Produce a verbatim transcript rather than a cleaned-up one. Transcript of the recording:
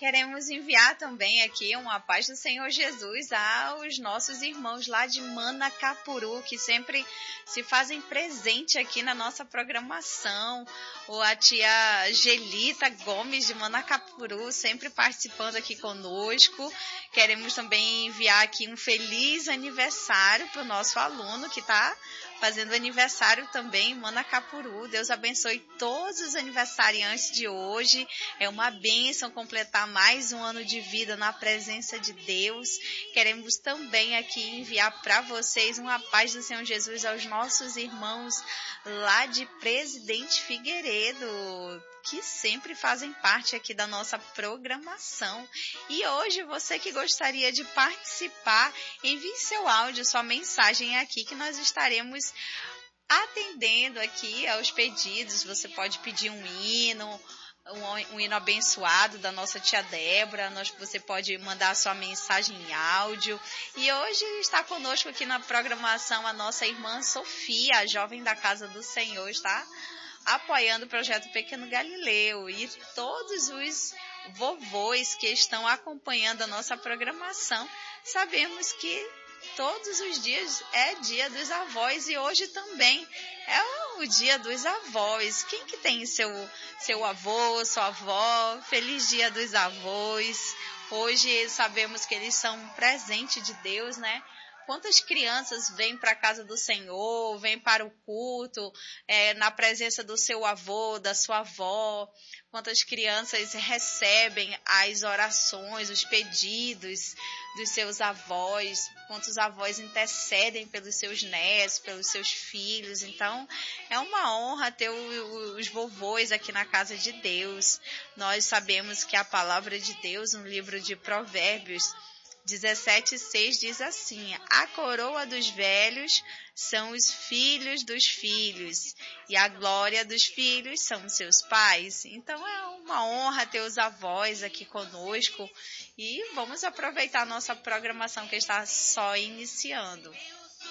Queremos enviar também aqui uma paz do Senhor Jesus aos nossos irmãos lá de Manacapuru, que sempre se fazem presente aqui na nossa programação. Ou a tia Gelita Gomes de Manacapuru, sempre participando aqui conosco. Queremos também enviar aqui um feliz aniversário para o nosso aluno que está fazendo aniversário também em Manacapuru. Deus abençoe todos os aniversariantes de hoje. É uma bênção completar mais um ano de vida na presença de Deus. Queremos também aqui enviar para vocês uma paz do Senhor Jesus aos nossos irmãos lá de Presidente Figueiredo, que sempre fazem parte aqui da nossa programação. E hoje, você que gostaria de participar, envie seu áudio, sua mensagem aqui, que nós estaremos atendendo aqui aos pedidos. Você pode pedir um hino, um, um hino abençoado da nossa tia Débora. Nós, você pode mandar sua mensagem em áudio. E hoje está conosco aqui na programação a nossa irmã Sofia, a jovem da Casa do Senhor, está apoiando o projeto Pequeno Galileu, e todos os vovôs que estão acompanhando a nossa programação. Sabemos que todos os dias é dia dos avós, e hoje também é o dia dos avós. Quem que tem seu, seu avô, sua avó? Feliz dia dos avós. Hoje sabemos que eles são um presente de Deus, né? Quantas crianças vêm para a casa do Senhor, vêm para o culto, é, na presença do seu avô, da sua avó. Quantas crianças recebem as orações, os pedidos dos seus avós. Quantos avós intercedem pelos seus netos, pelos seus filhos. Então, é uma honra ter o, os vovôs aqui na casa de Deus. Nós sabemos que a palavra de Deus, no livro de Provérbios dezessete, seis, diz assim: a coroa dos velhos são os filhos dos filhos, e a glória dos filhos são seus pais. Então é uma honra ter os avós aqui conosco, e vamos aproveitar a nossa programação que está só iniciando.